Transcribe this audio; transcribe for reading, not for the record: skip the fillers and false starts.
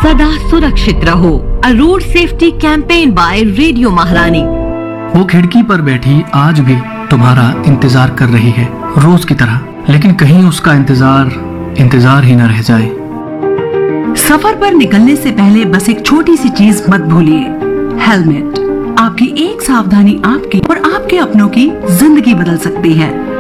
सदा सुरक्षित रहो। अ road safety campaign bye radio महारानी। वो खिड़की पर बैठी आज भी तुम्हारा इंतजार कर रही है, रोज की तरह, लेकिन कहीं उसका इंतजार ही न रह जाए। सफर पर निकलने से पहले बस एक छोटी सी चीज मत भूलिए, हेलमेट। आपकी एक सावधानी आपकी और आपके अपनों की जिंदगी बदल सकती है।